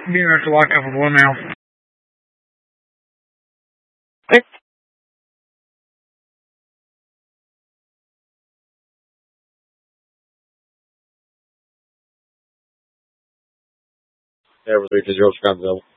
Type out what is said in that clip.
You're gonna have to lock up with one now. Every 3 0 Scottsdale.